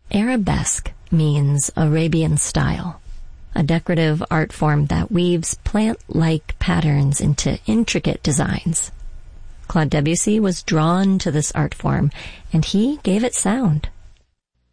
Arabesque means Arabian style, a decorative art form that weaves plant-like patterns into intricate designs. Claude Debussy was drawn to this art form, and he gave it sound.